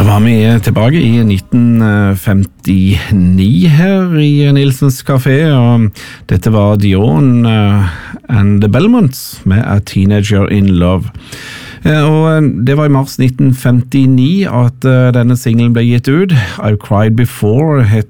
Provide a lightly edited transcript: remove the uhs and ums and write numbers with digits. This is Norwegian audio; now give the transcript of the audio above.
Da var vi tilbake i 1959 her i Nilsens Café, og dette var Dion and the Belmonts med A Teenager in Love. Og det var i mars 1959 at denne singlen ble gitt ut. I've Cried Before het